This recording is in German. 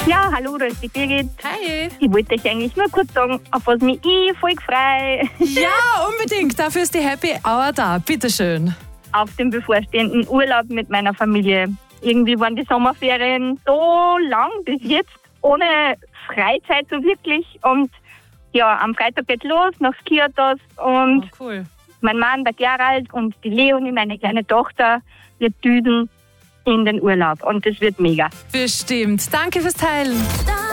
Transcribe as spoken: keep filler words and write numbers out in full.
Ja, hallo, da ist die Birgit. Hi. Ich wollte euch eigentlich nur kurz sagen, auf was mich ich voll freue. Ja, unbedingt. Dafür ist die Happy Hour da. Bitteschön. Auf den bevorstehenden Urlaub mit meiner Familie. Irgendwie waren die Sommerferien so lang bis jetzt, ohne Freizeit so wirklich. Und ja, am Freitag geht's los nach Skiatos und Oh, cool. mein Mann, der Gerald und die Leonie, meine kleine Tochter, wir düsen in den Urlaub und das wird mega. Bestimmt. Danke fürs Teilen.